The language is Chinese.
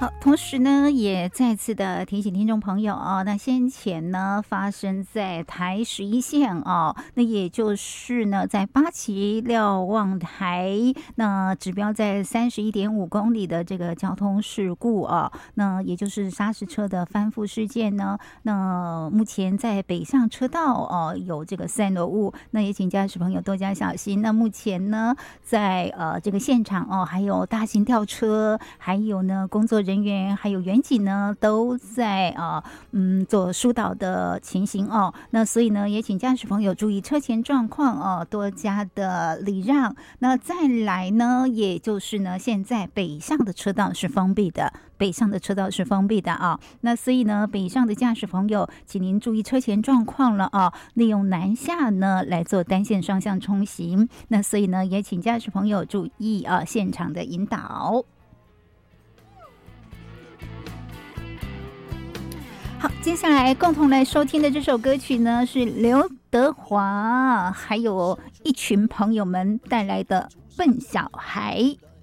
好，同时呢，也再次的提醒听众朋友哦，那先前呢发生在台11线哦，那也就是呢在八旗瞭望台，那指标在31.5公里的这个交通事故哦，那也就是砂石车的翻覆事件呢，那目前在北上车道哦有这个散落物，那也请驾驶朋友多加小心。那目前呢，在这个现场哦，还有大型吊车，还有呢工作人员还有远景呢都在做疏导的情形哦。那所以呢，也请驾驶朋友注意车前状况哦，多加的礼让。那再来呢，也就是呢，现在北上的车道是封闭的。北上的车道是封闭的啊，那所以呢，北上的驾驶朋友，请您注意车前状况了啊，利用南下呢来做单线双向冲行。那所以呢，也请驾驶朋友注意啊，现场的引导。好，接下来共同来收听的这首歌曲呢，是刘德华还有一群朋友们带来的《笨小孩》。